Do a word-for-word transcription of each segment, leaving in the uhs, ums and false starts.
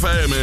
F M.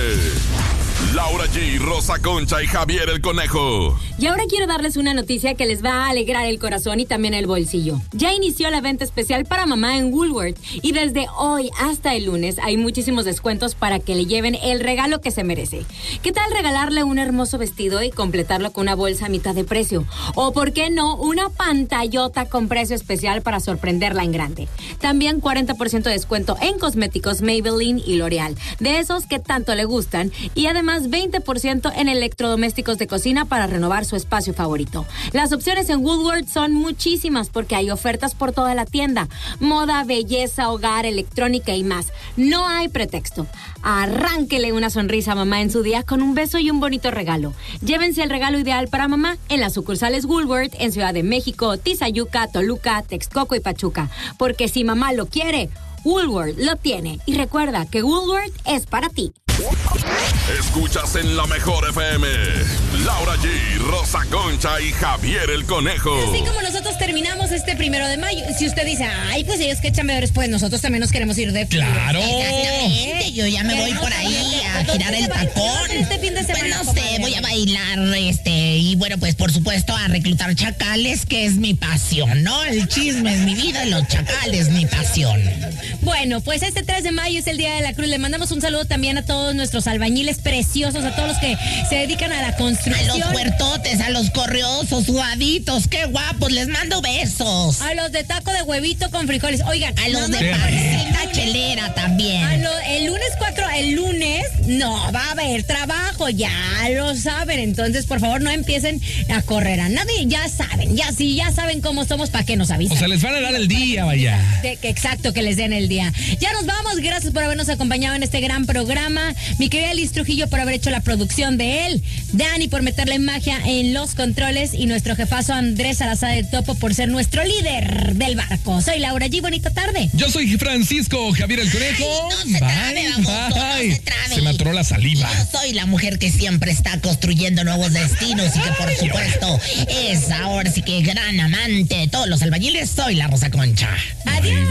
Laura G, Rosa Concha y Javier el Conejo. Y ahora quiero darles una noticia que les va a alegrar el corazón y también el bolsillo. Ya inició la venta especial para mamá en Woolworth y desde hoy hasta el lunes hay muchísimos descuentos para que le lleven el regalo que se merece. ¿Qué tal regalarle un hermoso vestido y completarlo con una bolsa a mitad de precio? O, ¿por qué no, una pantallota con precio especial para sorprenderla en grande? También cuarenta por ciento de descuento en cosméticos Maybelline y L'Oreal, de esos que tanto le gustan, y además veinte por ciento en electrodomésticos de cocina para renovar su espacio favorito. Las opciones en Woolworth son muchísimas porque hay ofertas por toda la tienda. Moda, belleza, hogar, electrónica y más. No hay pretexto. Arránquele una sonrisa a mamá en su día con un beso y un bonito regalo. Llévense el regalo ideal para mamá en las sucursales Woolworth en Ciudad de México, Tizayuca, Toluca, Texcoco y Pachuca. Porque si mamá lo quiere, Woolworth lo tiene. Y recuerda que Woolworth es para ti. Escuchas en la mejor F M. Laura G, Rosa Concha y Javier el Conejo. Así como nosotros terminamos este primero de mayo. Si usted dice, ay, pues ellos que chambeadores, pues nosotros también nos queremos ir de ¡Claro! Exactamente, yo ya me voy por ahí a girar el tacón. Este fin de semana, pues no sé, voy a bailar, este, y bueno, pues por supuesto a reclutar chacales, que es mi pasión, ¿no? El chisme es mi vida y los chacales mi pasión. Bueno, pues este tres de mayo es el Día de la Cruz. Le mandamos un saludo también a todos nuestros albañiles preciosos, a todos los que se dedican a la construcción. A los puertotes, a los correosos, sudaditos, qué guapos, les mando besos. A los de taco de huevito con frijoles. Oigan, a los no de pancita chelera también. A lo, el lunes cuatro, el lunes no va a haber trabajo, ya lo saben. Entonces, por favor, no empiecen a correr a nadie. Ya saben, ya sí, ya saben cómo somos, ¿para qué nos avisan? O sea, les van a dar el día, vaya. De, que exacto, que les den el día. Ya nos vamos, gracias por habernos acompañado en este gran programa. Mi querida Liz Trujillo por haber hecho la producción de él. Dani por meterle magia en los controles. Y nuestro jefazo Andrés Salazar del Topo por ser nuestro líder del barco. Soy Laura G, bonita tarde. Yo soy Francisco Javier el Conejo. Ay, no se trabe, baboso, no se trabe. Se me atoró la saliva. Yo soy la mujer que siempre está construyendo nuevos destinos y que por supuesto es ahora sí que gran amante de todos los albañiles. Soy la Rosa Concha. Adiós.